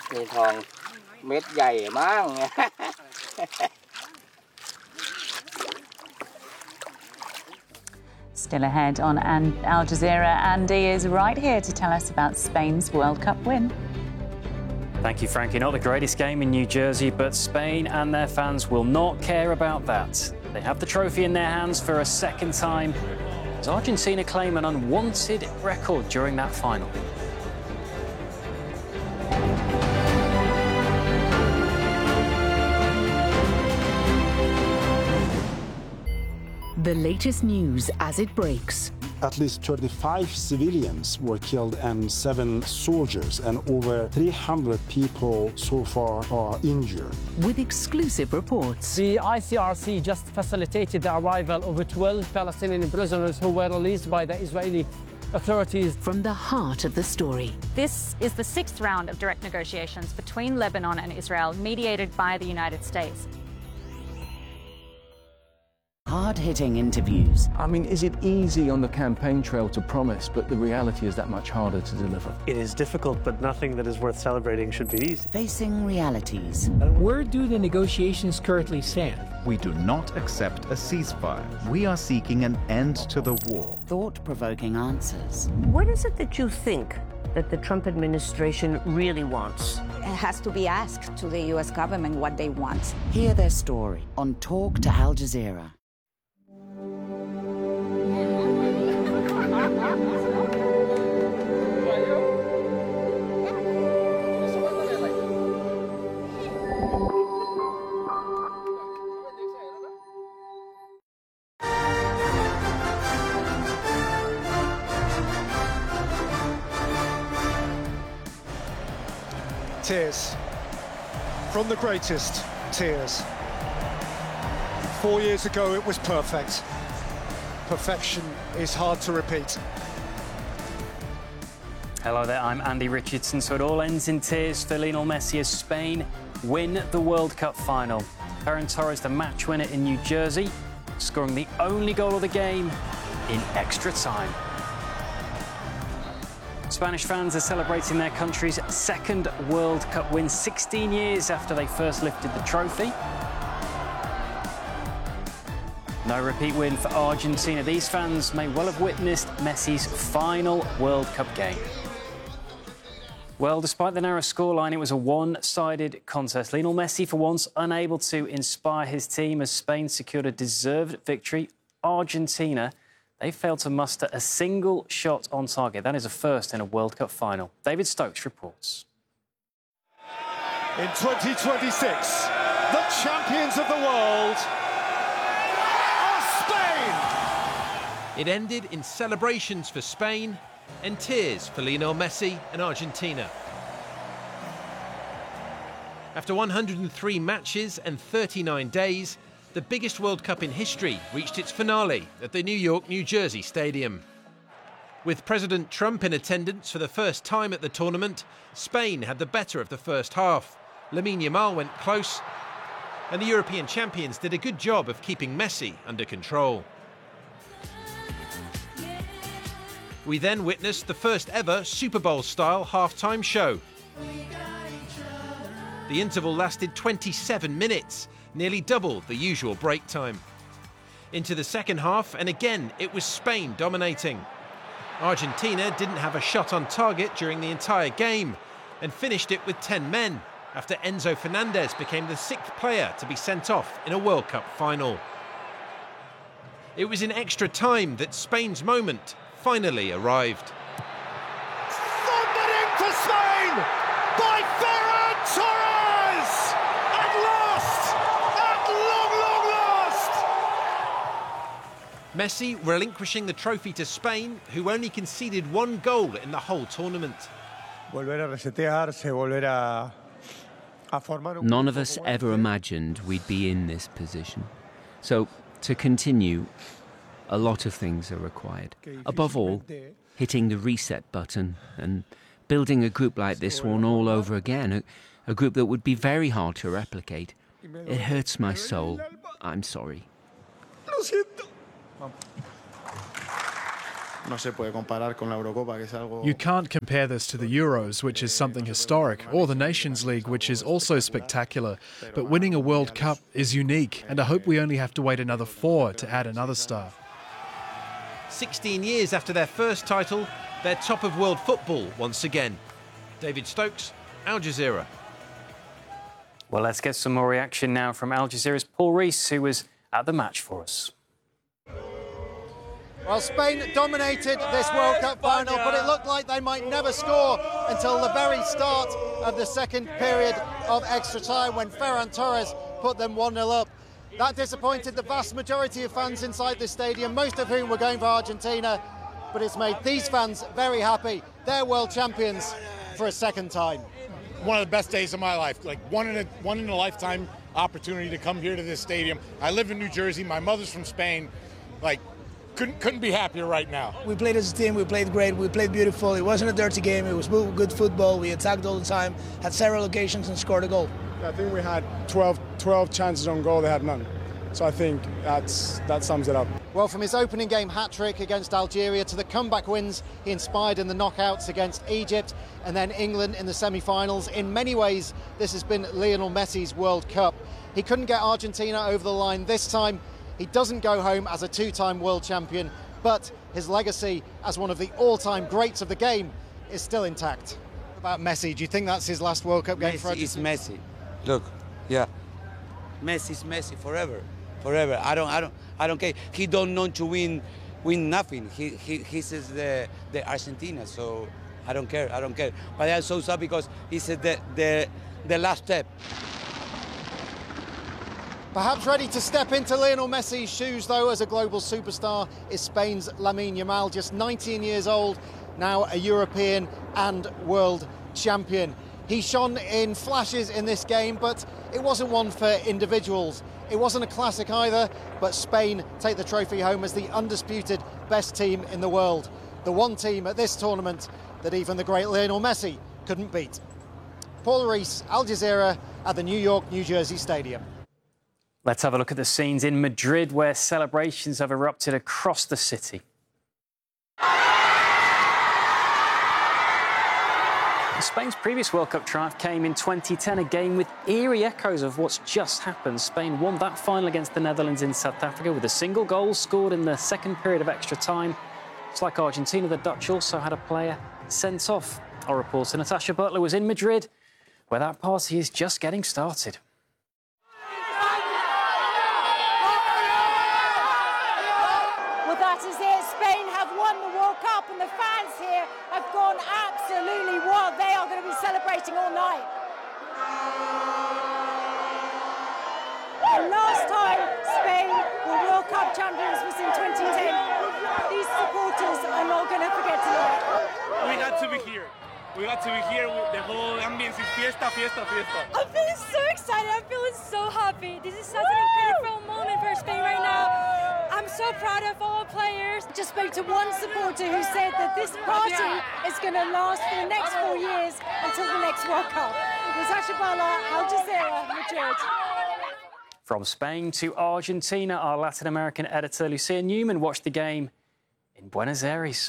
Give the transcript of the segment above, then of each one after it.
มีทองเม็ดใหญ่มั้ง Still ahead on Al Jazeera, Andy is right here to tell us about Spain's World Cup win. Thank you, Frankie. Not the greatest game in New Jersey, but Spain and their fans will not care about that. They have the trophy in their hands for a second time, as Argentina claim an unwanted record during that final. The latest news as it breaks. At least 35 civilians were killed and 7 soldiers, and over 300 people so far are injured. With exclusive reports. The ICRC just facilitated the arrival of 12 Palestinian prisoners who were released by the Israeli authorities. From the heart of the story. This is the 6th round of direct negotiations between Lebanon and Israel, mediated by the United States. Hard-hitting interviews. I mean, is it easy on the campaign trail to promise, but the reality is that much harder to deliver? It is difficult, but nothing that is worth celebrating should be easy. Facing realities. Where do the negotiations currently stand? We do not accept a ceasefire. We are seeking an end to the war. Thought-provoking answers. What is it that you think that the Trump administration really wants? It has to be asked to the U.S. government what they want. Hear their story on Talk to Al Jazeera. Tears from the greatest, tears. 4 years ago it was perfect. Perfection is hard to repeat. Hello there, I'm Andy Richardson. So it all ends in tears for Lionel Messi as Spain win the World Cup final. Ferran Torres, the match winner in New Jersey, scoring the only goal of the game in extra time. Spanish fans are celebrating their country's second World Cup win 16 years after they first lifted the trophy. No repeat win for Argentina. These fans may well have witnessed Messi's final World Cup game. Well, despite the narrow scoreline, it was a one-sided contest. Lionel Messi, for once, unable to inspire his team as Spain secured a deserved victory. Argentina, they failed to muster a single shot on target. That is a first in a World Cup final. David Stokes reports. In 2026, the champions of the world are Spain! It ended in celebrations for Spain and tears for Lionel Messi and Argentina. After 103 matches and 39 days, the biggest World Cup in history reached its finale at the New York, New Jersey Stadium. With President Trump in attendance for the first time at the tournament, Spain had the better of the first half. Lamine Yamal went close, and the European champions did a good job of keeping Messi under control. We then witnessed the first ever Super Bowl-style halftime show. The interval lasted 27 minutes, nearly double the usual break time. Into the second half, and again it was Spain dominating. Argentina didn't have a shot on target during the entire game and finished it with 10 men after Enzo Fernandez became the 6th player to be sent off in a World Cup final. It was in extra time that Spain's moment finally arrived. Thundering for Spain by Ferran Torres! At last! At long, long last! Messi relinquishing the trophy to Spain, who only conceded 1 goal in the whole tournament. None of us ever imagined we'd be in this position. So, to continue, a lot of things are required. Above all, hitting the reset button and building a group like this one all over again, a group that would be very hard to replicate. It hurts my soul. I'm sorry. no se puede comparar con la Eurocopa, que es algo... You can't compare this to the Euros, which is something historic, or the Nations League, which is also spectacular. But winning a World Cup is unique, and I hope we only have to wait another 4 to add another star. 16 years after their first title, they're top of world football once again. David Stokes, Al Jazeera. Well, let's get some more reaction now from Al Jazeera's Paul Rees, who was at the match for us. Well, Spain dominated this World Cup final, but it looked like they might never score until the very start of the second period of extra time when Ferran Torres put them 1-0 up. That disappointed the vast majority of fans inside the stadium, most of whom were going for Argentina, but it's made these fans very happy. They're world champions for a second time. One of the best days of my life, like one in a lifetime opportunity to come here to this stadium. I live in New Jersey, my mother's from Spain, like couldn't be happier right now. We played as a team, we played great, we played beautiful. It wasn't a dirty game, it was good football. We attacked all the time, had several occasions and scored a goal. I think we had 12 chances on goal, they had none. So I think that sums it up. Well, from his opening game hat-trick against Algeria to the comeback wins he inspired in the knockouts against Egypt and then England in the semi-finals, in many ways this has been Lionel Messi's World Cup. He couldn't get Argentina over the line this time. He doesn't go home as a 2-time world champion, but his legacy as one of the all-time greats of the game is still intact. About Messi, do you think that's his last World Cup game for Argentina? Messi is Messi. Look, yeah. Messi is Messi forever. Forever. I don't care. He don't know to win nothing. He says the Argentina, so I don't care. But I'm so sad because he said the last step. Perhaps ready to step into Lionel Messi's shoes, though, as a global superstar, is Spain's Lamine Yamal, just 19 years old, now a European and world champion. He shone in flashes in this game, but it wasn't one for individuals. It wasn't a classic either, but Spain take the trophy home as the undisputed best team in the world. The one team at this tournament that even the great Lionel Messi couldn't beat. Paul Rees, Al Jazeera at the New York, New Jersey Stadium. Let's have a look at the scenes in Madrid, where celebrations have erupted across the city. Spain's previous World Cup triumph came in 2010, a game with eerie echoes of what's just happened. Spain won that final against the Netherlands in South Africa with a single goal scored in the second period of extra time. It's like Argentina, the Dutch also had a player sent off. Our reporter Natasha Butler was in Madrid, where that party is just getting started. Well, that is it. Spain have won the World Cup and the fans here have gone absolutely wild. They are going to be celebrating all night. The last time Spain were World Cup champions was in 2010. These supporters are not going to forget tonight. We got to be here. We got to be here. The whole ambience is fiesta, fiesta, fiesta. I'm feeling so excited. I'm feeling so happy. This is such an incredible moment for Spain right now. I'm so proud of all players. Just spoke to one supporter who said that this party is going to last for the next 4 years until the next World Cup. Natasha Butler, Al Jazeera, Madrid. From Spain to Argentina, our Latin American editor Lucia Newman watched the game in Buenos Aires.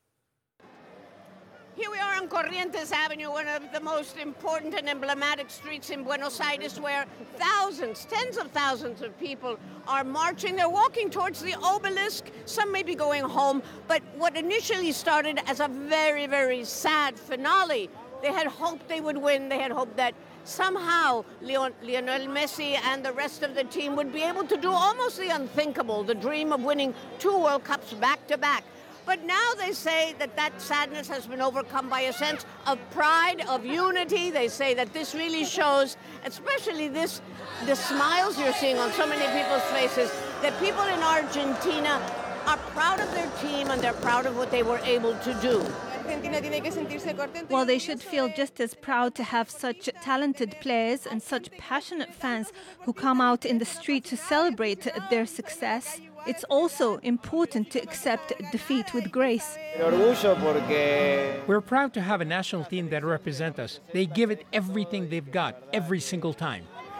Here we are on Corrientes Avenue, one of the most important and emblematic streets in Buenos Aires, where thousands, tens of thousands of people are marching. They're walking towards the obelisk. Some may be going home. But what initially started as a very, very sad finale, they had hoped they would win. They had hoped that somehow Lionel Messi and the rest of the team would be able to do almost the unthinkable, the dream of winning 2 World Cups back-to-back. But now they say that that sadness has been overcome by a sense of pride, of unity. They say that this really shows, especially the smiles you're seeing on so many people's faces, that people in Argentina are proud of their team and they're proud of what they were able to do. Well, they should feel just as proud to have such talented players and such passionate fans who come out in the street to celebrate their success. It's also important to accept defeat with grace. We're proud to have a national team that represents us. They give it everything they've got, every single time.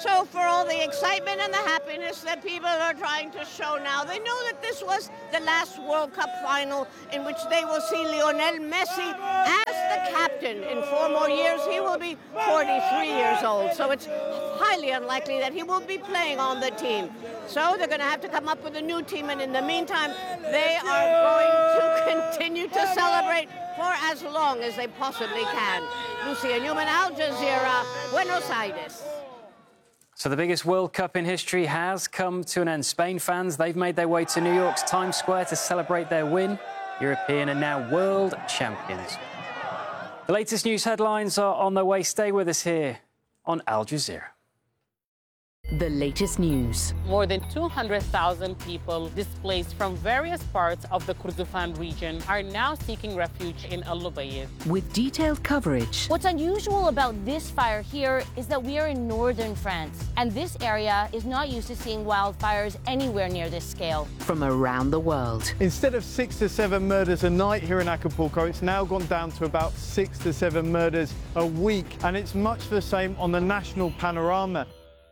So for all the excitement and the happiness that people are trying to show now, they know that this was the last World Cup final in which they will see Lionel Messi as the captain. In 4 more years, he will be 43 years old. So it's highly unlikely that he will be playing on the team. So they're going to have to come up with a new team, and in the meantime, they are going to continue to celebrate for as long as they possibly can. Lucia Newman, Al Jazeera, Buenos Aires. So the biggest World Cup in history has come to an end. Spain fans, they've made their way to New York's Times Square to celebrate their win. European and now world champions. The latest news headlines are on their way. Stay with us here on Al Jazeera. The latest news. More than 200,000 people displaced from various parts of the Kordofan region are now seeking refuge in Al Lubayid. With detailed coverage. What's unusual about this fire here is that we are in northern France, and this area is not used to seeing wildfires anywhere near this scale. From around the world. Instead of 6 to 7 murders a night here in Acapulco, it's now gone down to about 6 to 7 murders a week, and it's much the same on the national panorama.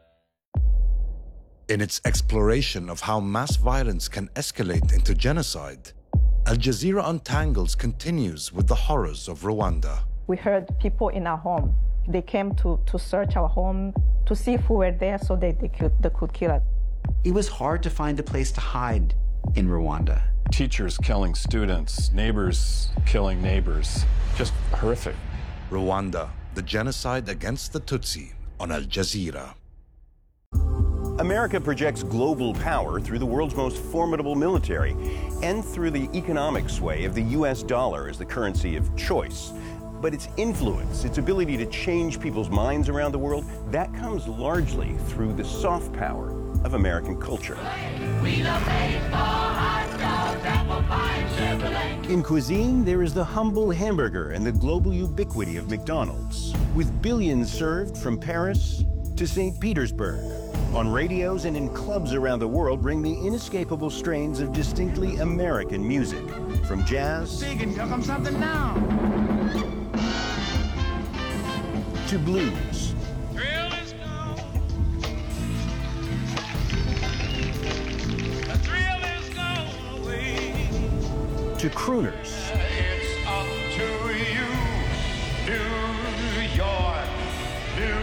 In its exploration of how mass violence can escalate into genocide, Al Jazeera Untangles continues with the horrors of Rwanda. We heard people in our home. They came to search our home to see if we were there so they could kill us. It was hard to find a place to hide in Rwanda. Teachers killing students, neighbors killing neighbors. Just horrific. Rwanda, the genocide against the Tutsi on Al Jazeera. America projects global power through the world's most formidable military and through the economic sway of the U.S. dollar as the currency of choice. But its influence, its ability to change people's minds around the world, that comes largely through the soft power of American culture. In cuisine, there is the humble hamburger and the global ubiquity of McDonald's, with billions served from Paris to St. Petersburg. On radios and in clubs around the world ring the inescapable strains of distinctly American music, from jazz to blues, to crooners,